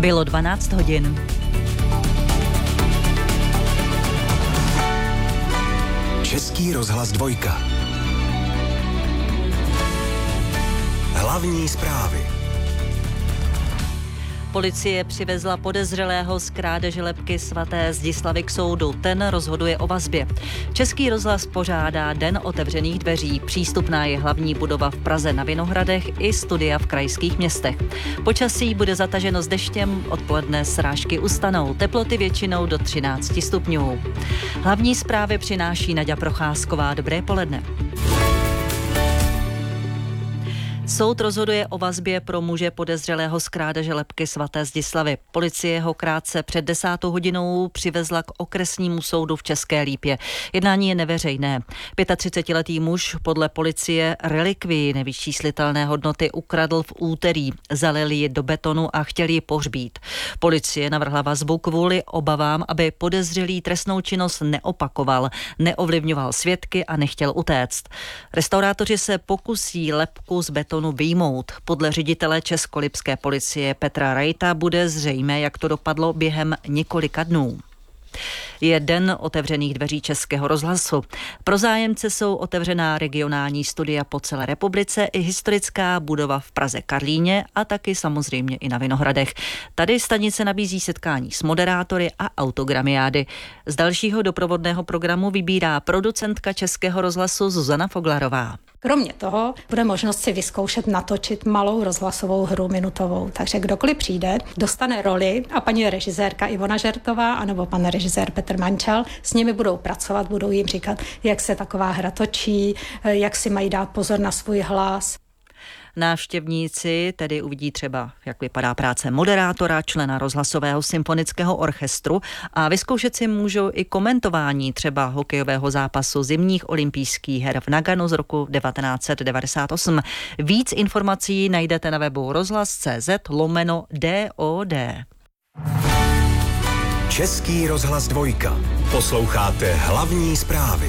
Bylo 12 hodin. Český rozhlas 2. Hlavní zprávy. Policie přivezla podezřelého z krádeže lebky svaté Zdislavy k soudu. Ten rozhoduje o vazbě. Český rozhlas pořádá Den otevřených dveří. Přístupná je hlavní budova v Praze na Vinohradech i studia v krajských městech. Počasí bude zataženo s deštěm, odpoledne srážky ustanou. Teploty většinou do 13 stupňů. Hlavní zprávy přináší Naďa Procházková. Dobré poledne. Soud rozhoduje o vazbě pro muže podezřelého z krádeže lebky svaté Zdislavy. Policie ho krátce před 10. hodinou přivezla k okresnímu soudu v České Lípě. Jednání je neveřejné. 35letý muž podle policie relikvii nevyčíslitelné hodnoty ukradl v úterý. Zalili ji do betonu a chtěli ji pohřbít. Policie navrhla vazbu kvůli obavám, aby podezřelý trestnou činnost neopakoval, neovlivňoval svědky a nechtěl utéct. Restaurátoři se pokusí lebku z betonu vyjmout. Podle ředitele českolipské policie Petra Rajta bude zřejmé, jak to dopadlo během několika dnů. Je Den otevřených dveří Českého rozhlasu. Pro zájemce jsou otevřená regionální studia po celé republice i historická budova v Praze Karlíně a taky samozřejmě i na Vinohradech. Tady stanice nabízí setkání s moderátory a autogramiády. Z dalšího doprovodného programu vybírá producentka Českého rozhlasu Zuzana Foglarová. Kromě toho bude možnost si vyzkoušet natočit malou rozhlasovou hru minutovou. Takže kdokoliv přijde, dostane roli a paní režisérka Ivona Žertová anebo pan režisér Petr Mančal s nimi budou pracovat, budou jim říkat, jak se taková hra točí, jak si mají dát pozor na svůj hlas. Návštěvníci tedy uvidí třeba, jak vypadá práce moderátora, člena rozhlasového symfonického orchestru a vyzkoušet si můžou i komentování třeba hokejového zápasu zimních olympijských her v Naganu z roku 1998. Víc informací najdete na webu rozhlas.cz/DOD. Český rozhlas 2. Posloucháte hlavní zprávy.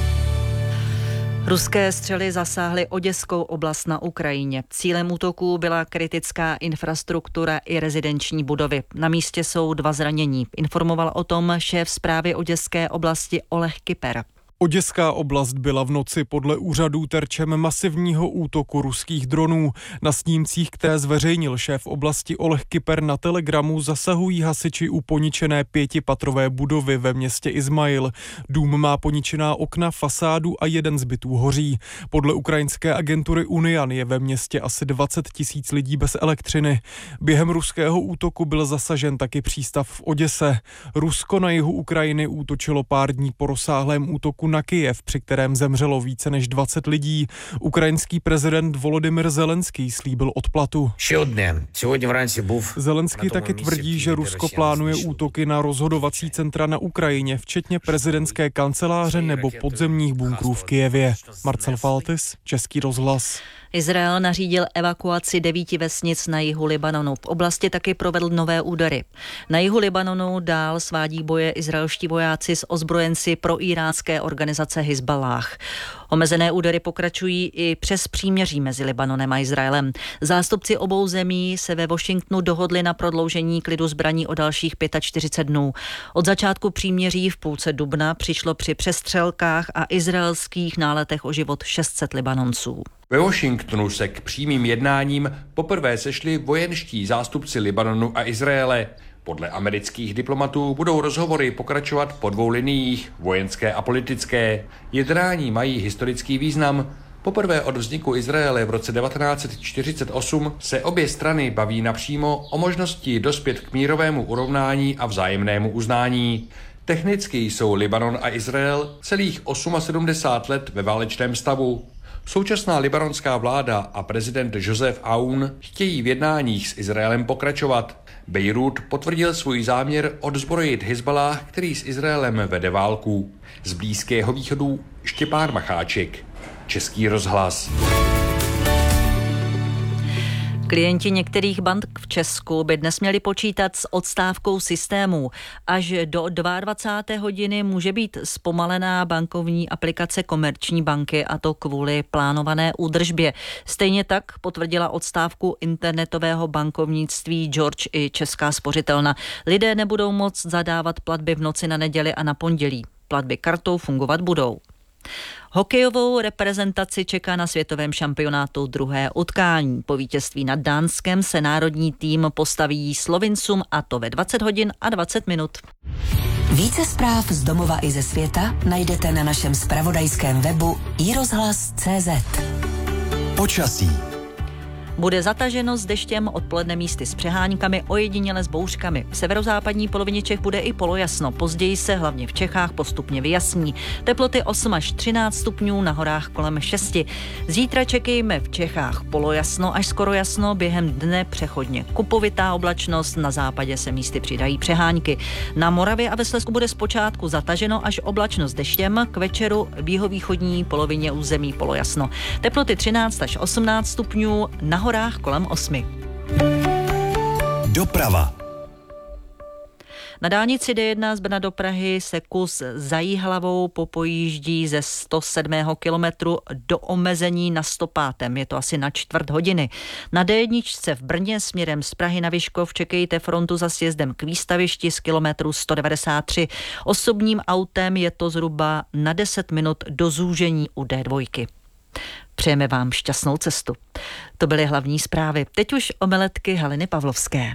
Ruské střely zasáhly Oděskou oblast na Ukrajině. Cílem útoků byla kritická infrastruktura i rezidenční budovy. Na místě jsou 2 zranění. Informoval o tom šéf správy Oděské oblasti Oleh Kyper. Oděská oblast byla v noci podle úřadů terčem masivního útoku ruských dronů. Na snímcích, které zveřejnil šéf oblasti Oleh Kyper na Telegramu, zasahují hasiči u poničené 5patrové budovy ve městě Izmail. Dům má poničená okna, fasádu a 1 z bytů hoří. Podle ukrajinské agentury Unian je ve městě asi 20 000 lidí bez elektřiny. Během ruského útoku byl zasažen taky přístav v Oděse. Rusko na jihu Ukrajiny útočilo pár dní po rozsáhlém útoku na Kyjev, při kterém zemřelo více než 20 lidí. Ukrajinský prezident Volodymyr Zelenský slíbil odplatu. Zelenský taky tvrdí, že Rusko plánuje útoky na rozhodovací centra na Ukrajině, včetně prezidentské kanceláře nebo podzemních bunkrů v Kyjevě. Marcel Faltis, Český rozhlas. Izrael nařídil evakuaci 9 vesnic na jihu Libanonu. V oblasti taky provedl nové údery. Na jihu Libanonu dál svádí boje izraelští vojáci s ozbrojenci proíránské organizace Hizballáh. Omezené údery pokračují i přes příměří mezi Libanonem a Izraelem. Zástupci obou zemí se ve Washingtonu dohodli na prodloužení klidu zbraní o dalších 45 dnů. Od začátku příměří v půlce dubna přišlo při přestřelkách a izraelských náletech o život 600 Libanonců. Ve Washingtonu se k přímým jednáním poprvé sešli vojenští zástupci Libanonu a Izraele. Podle amerických diplomatů budou rozhovory pokračovat po 2 liniích, vojenské a politické. Jednání mají historický význam. Poprvé od vzniku Izraele v roce 1948 se obě strany baví napřímo o možnosti dospět k mírovému urovnání a vzájemnému uznání. Technicky jsou Libanon a Izrael celých 78 let ve válečném stavu. Současná libanonská vláda a prezident Joseph Aoun chtějí v jednáních s Izraelem pokračovat. Bejrút potvrdil svůj záměr odzbrojit Hizballáh, který s Izraelem vede válku. Z Blízkého východu Štěpán Macháček, Český rozhlas. Klienti některých bank v Česku by dnes měli počítat s odstávkou systémů. Až do 22. hodiny může být zpomalená bankovní aplikace Komerční banky, a to kvůli plánované údržbě. Stejně tak potvrdila odstávku internetového bankovnictví George i Česká spořitelna. Lidé nebudou moct zadávat platby v noci na neděli a na pondělí. Platby kartou fungovat budou. Hokejovou reprezentaci čeká na světovém šampionátu druhé utkání. Po vítězství nad Dánskem se národní tým postaví Slovincům, a to ve 20 hodin a 20 minut. Více zpráv z domova i ze světa najdete na našem zpravodajském webu iRozhlas.cz. Počasí. Bude zataženo s deštěm, odpoledne místy s přeháňkami, ojediněle s bouřkami. V severozápadní polovině Čech bude i polojasno, později se hlavně v Čechách postupně vyjasní. Teploty 8 až 13 stupňů, na horách kolem 6. Zítra čekejme v Čechách polojasno až skoro jasno, během dne přechodně kupovitá oblačnost, na západě se místy přidají přeháňky. Na Moravě a ve Slezsku bude zpočátku zataženo až oblačno s deštěm, k večeru v jihovýchodní polovině území polojasno. Teploty 13 až 18 stupňů, na horách kolem 8. Doprava. Na dálnici D1 z Brna do Prahy se kus za Jihlavou popojíždí ze 107. kilometru do omezení na 105. Je to asi na čtvrt hodiny. Na D1 v Brně směrem z Prahy na Vyškov čekejte frontu za sjezdem k výstavišti z kilometru 193. Osobním autem je to zhruba na 10 minut do zúžení u D2. Přejeme vám šťastnou cestu. To byly hlavní zprávy. Teď už omeletky Haliny Pavlovské.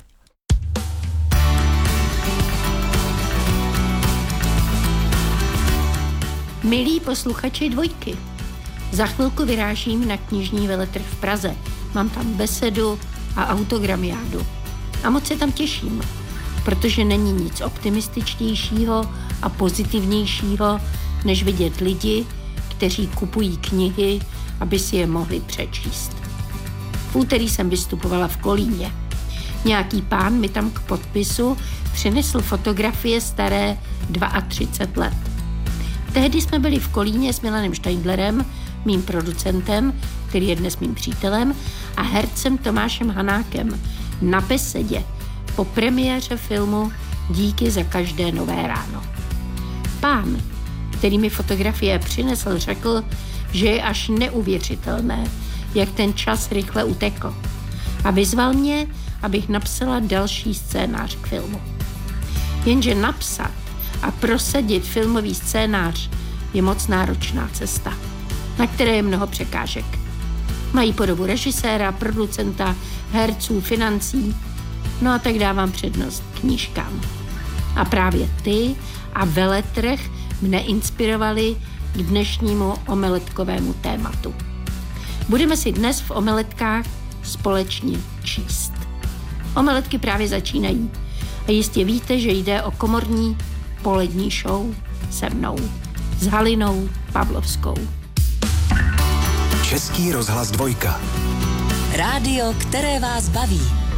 Milí posluchači Dvojky, za chvilku vyrážím na knižní veletrh v Praze. Mám tam besedu a autogramiádu. A moc se tam těším, protože není nic optimističtějšího a pozitivnějšího, než vidět lidi, kteří kupují knihy, aby si je mohli přečíst. V úterý jsem vystupovala v Kolíně. Nějaký pán mi tam k podpisu přinesl fotografie staré 32 let. Tehdy jsme byli v Kolíně s Milanem Steindlerem, mým producentem, který je dnes mým přítelem, a hercem Tomášem Hanákem na besedě po premiéře filmu Díky za každé nové ráno. Pán, který mi fotografie přinesl, řekl, že je až neuvěřitelné, jak ten čas rychle utekl. A vyzval mě, abych napsala další scénář k filmu. Jenže napsat a prosadit filmový scénář je moc náročná cesta, na které je mnoho překážek. Mají podobu režiséra, producenta, herců, financí, no a tak dávám přednost knížkám. A právě ty a veletrh mne inspirovali k dnešnímu omeletkovému tématu. Budeme si dnes v omeletkách společně číst. Omeletky právě začínají a jistě víte, že jde o komorní polední show se mnou, s Halinou Pavlovskou. Český rozhlas Dvojka. Rádio, které vás baví.